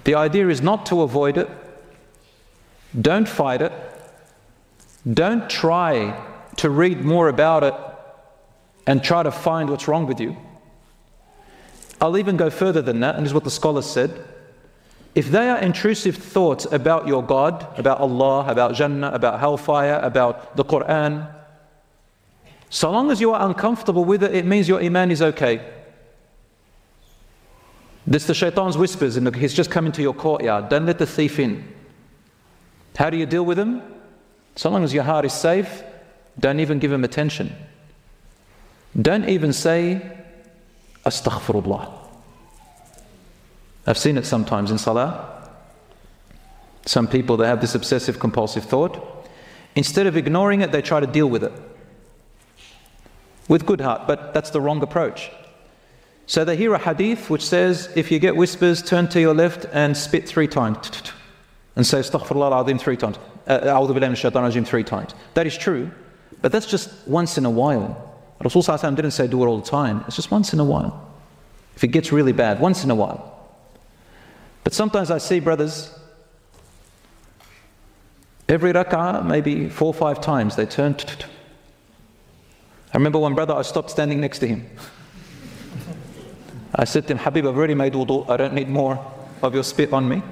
The idea is not to avoid it. Don't fight it. Don't try to read more about it and try to find what's wrong with you. I'll even go further than that, and this is what the scholars said. If they are intrusive thoughts about your God, about Allah, about Jannah, about hellfire, about the Quran, so long as you are uncomfortable with it, it means your iman is okay. This the shaitan's whispers, and he's just come into your courtyard. Don't let the thief in. How do you deal with him? So long as your heart is safe, don't even give him attention. Don't even say, Astaghfirullah. I've seen it sometimes in salah. Some people, they have this obsessive compulsive thought. Instead of ignoring it, they try to deal with it. With good heart, but that's the wrong approach. So they hear a hadith which says, if you get whispers, turn to your left and spit 3 times. And say, Astaghfirullah al-Azim 3 times. A'udhu billahi minash shaitanir rajeem 3 times. That is true, but that's just once in a while. Rasul Sallallahu Alaihi Wasallam didn't say do it all the time. It's just once in a while. If it gets really bad, once in a while. But sometimes I see brothers, every rak'ah, maybe 4 or 5 times, they turn. I remember one brother, I stopped standing next to him. I said to him, Habib, I've already made wudu, I don't need more of your spit on me.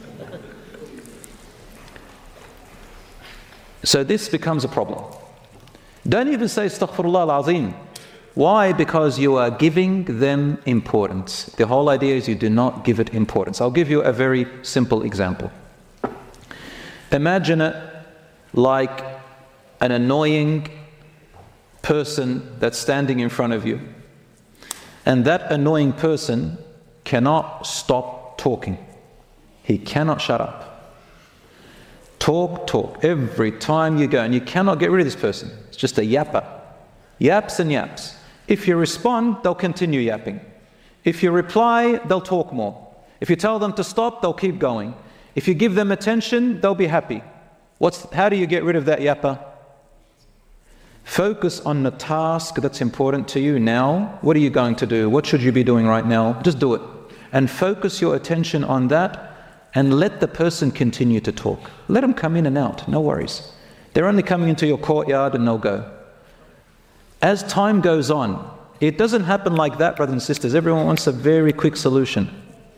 So this becomes a problem. Don't even say Astaghfirullah al-Azim. Why? Because you are giving them importance. The whole idea is you do not give it importance. I'll give you a very simple example. Imagine it like an annoying person that's standing in front of you. And that annoying person cannot stop talking. He cannot shut up. Talk, talk, every time you go, and you cannot get rid of this person. It's just a yapper. Yaps and yaps. If you respond, they'll continue yapping. If you reply, they'll talk more. If you tell them to stop, they'll keep going. If you give them attention, they'll be happy. How do you get rid of that yapper? Focus on the task that's important to you now. What are you going to do? What should you be doing right now? Just do it. And focus your attention on that, and let the person continue to talk. Let them come in and out, no worries. They're only coming into your courtyard and they'll go. As time goes on, it doesn't happen like that, brothers and sisters. Everyone wants a very quick solution.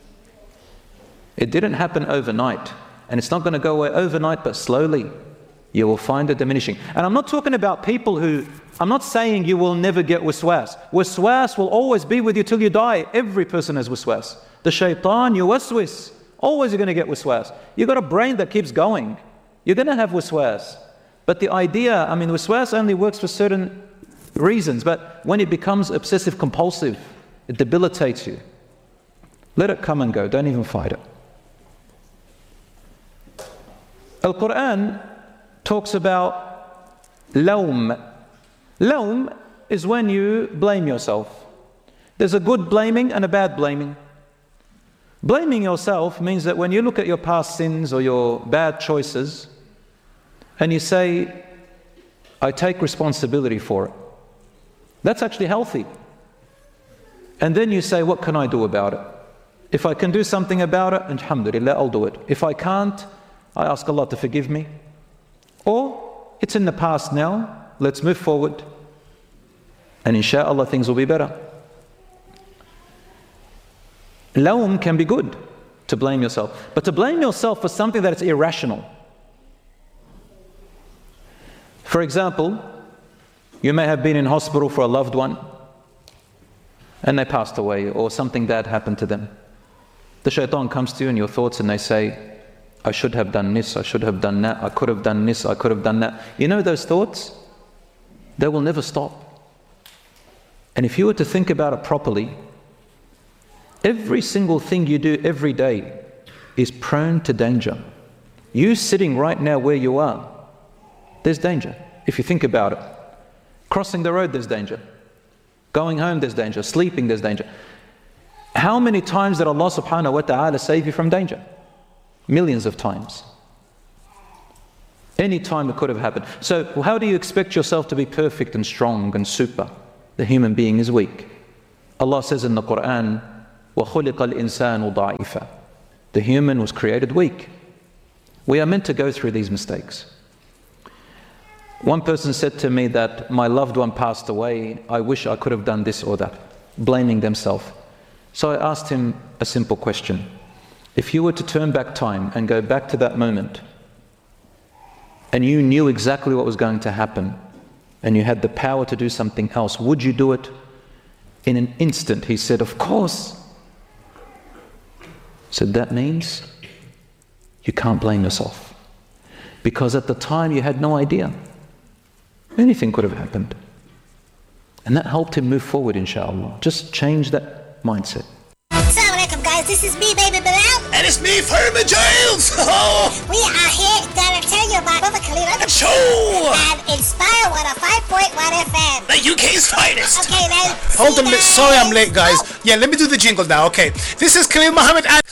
It didn't happen overnight, and it's not going to go away overnight, but slowly you will find it diminishing. And I'm not talking about people I'm not saying you will never get waswas. Waswas will always be with you till you die. Every person has waswas. The shaitan, yuwaswis. Always you're going to get waswas. You've got a brain that keeps going. You're going to have waswas. But the idea, waswas only works for certain reasons, but when it becomes obsessive compulsive, it debilitates you. Let it come and go. Don't even fight it. Al-Quran talks about lawm. Lawm is when you blame yourself. There's a good blaming and a bad blaming. Blaming yourself means that when you look at your past sins or your bad choices and you say, I take responsibility for it. That's actually healthy. And then you say, what can I do about it? If I can do something about it, alhamdulillah, I'll do it. If I can't, I ask Allah to forgive me. Or, it's in the past now, let's move forward. And inshallah things will be better. Lawm can be good, to blame yourself. But to blame yourself for something that is irrational. For example, you may have been in hospital for a loved one and they passed away, or something bad happened to them. The shaitan comes to you in your thoughts and they say, I should have done this, I should have done that, I could have done this, I could have done that. You know those thoughts? They will never stop. And if you were to think about it properly, every single thing you do every day is prone to danger. You sitting right now where you are, there's danger. If you think about it. Crossing the road, there's danger. Going home, there's danger. Sleeping, there's danger. How many times did Allah subhanahu wa ta'ala save you from danger? Millions of times. Any time it could have happened. So how do you expect yourself to be perfect and strong and super? The human being is weak. Allah says in the Quran, وَخُلِقَ الْإِنسَانُ ضَعِيفًا. The human was created weak. We are meant to go through these mistakes. One person said to me that my loved one passed away, I wish I could have done this or that, blaming themselves. So I asked him a simple question. If you were to turn back time and go back to that moment, and you knew exactly what was going to happen, and you had the power to do something else, would you do it? In an instant, he said, of course. So that means you can't blame yourself. Because at the time you had no idea. Anything could have happened. And that helped him move forward, inshallah. Just change that mindset. Assalamu alaikum, guys. This is me, Baby Bilal. And it's me, Fireman Giles. We are here to tell you about Brother Khalil Show! and Inspire 105.1 FM. The UK's finest. Okay, then. Hold on a minute. Sorry I'm late, guys. Yeah, let me do the jingle now. Okay. This is Khalil Muhammad and